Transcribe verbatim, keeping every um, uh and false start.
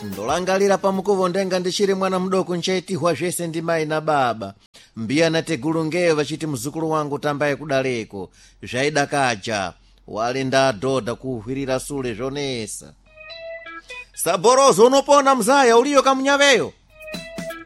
ndolangalira pamukuvo ndenga ndichiri mwana mdoko nchaitihwa zvese ndi mayi na baba mbiyana tegulu ngeva chiti mzukulu wangu tambaye kudaleko zvaidakaja wale ndadhodha kuhwirira sule zonesa saborozo unopona mzaya uliyo kamunyaveyo